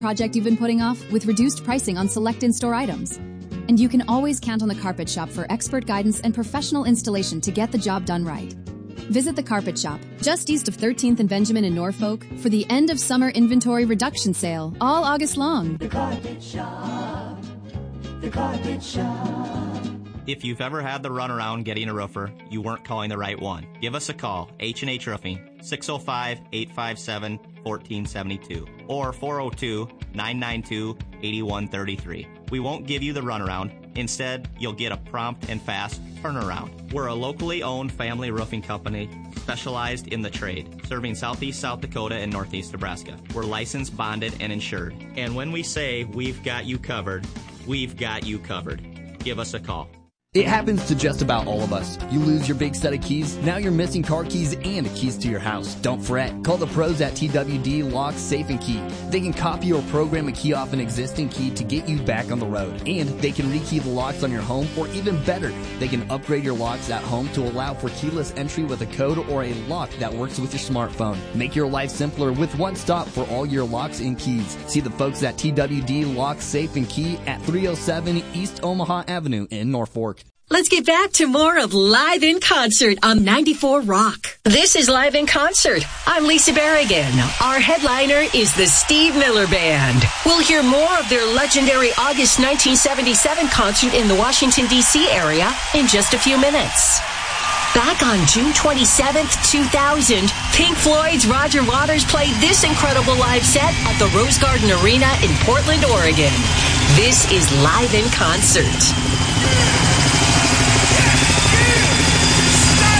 project you've been putting off with reduced pricing on select in-store items. And you can always count on the Carpet Shop for expert guidance and professional installation to get the job done right. Visit the Carpet Shop, just east of 13th and Benjamin in Norfolk, for the end of summer inventory reduction sale, all August long. The Carpet Shop. The Carpet Shop. If you've ever had the runaround getting a roofer, you weren't calling the right one. Give us a call, H&H Roofing, 605-857-1472 or 402-992-8133. We won't give you the runaround. Instead, you'll get a prompt and fast turnaround. We're a locally owned family roofing company specialized in the trade, serving southeast South Dakota and northeast Nebraska. We're licensed, bonded, and insured. And when we say we've got you covered, we've got you covered. Give us a call. It happens to just about all of us. You lose your big set of keys, now you're missing car keys and keys to your house. Don't fret. Call the pros at TWD Lock, Safe, and Key. They can copy or program a key off an existing key to get you back on the road. And they can rekey the locks on your home, or even better, they can upgrade your locks at home to allow for keyless entry with a code or a lock that works with your smartphone. Make your life simpler with one stop for all your locks and keys. See the folks at TWD Lock, Safe, and Key at 307 East Omaha Avenue in Norfolk. Let's get back to more of Live in Concert on 94 Rock. This is Live in Concert. I'm Lisa Berrigan. Our headliner is the Steve Miller Band. We'll hear more of their legendary August 1977 concert in the Washington, D.C. area in just a few minutes. Back on June 27th, 2000, Pink Floyd's Roger Waters played this incredible live set at the Rose Garden Arena in Portland, Oregon. This is Live in Concert.